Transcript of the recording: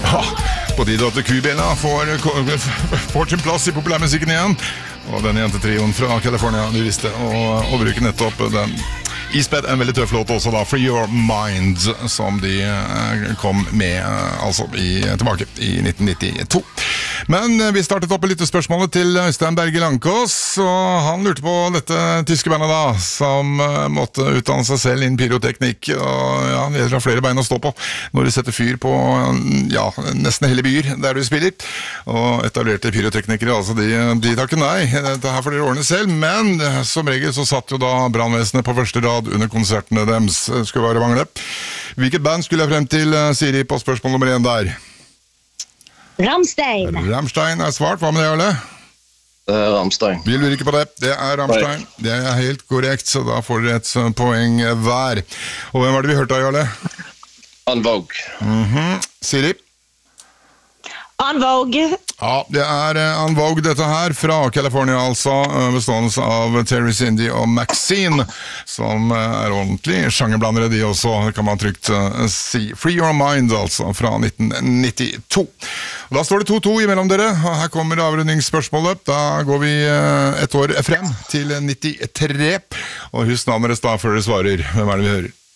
På tide at Kubella får sin plass I populærmusikken igjen. Og den jentetrioen fra California, du visste, og bruker nettopp den ispedd en veldig tøff låt også da, Free Your Mind, som de kom med tilbake I 1992. Men vi startet opp et lite spørsmålet til Øystein Berge Langkås, og han lurte på dette tyske bandet da, som måtte utdanne seg selv innen pyroteknikk, og ja, det gjelder flere bein å stå på når de setter fyr på, ja, nesten hele byer der du spiller, og etablerte pyroteknikere, altså de takker nei, dette her får dere ordne selv, men som regel så satt jo da brandvesenet på første rad under konsertene deres, skulle være mangle. Hvilket band skulle jeg frem til, Siri, på spørsmål nummer 1 der? Rammstein. Rammstein svart, hva med det, Jarle? Det Rammstein. Vi lurer ikke på det, det Rammstein. Det helt korrekt, så da får dere et poeng hver. Og hvem var det vi hørte av, Jarle? En Vogue. Siri? En Vogue. Ja, det En Vogue dette her, fra California altså, bestående av Terry Cindy og Maxine, som ordentlig sjangerblandere de også, kan man trygt si. Free Your Mind altså, fra 1992. Og da står det 2-2 imellom dere, og her kommer avrundingsspørsmålet. Da går vi et år frem til 93, og husk navnet deres da før dere svarer. Hvem det vi hører?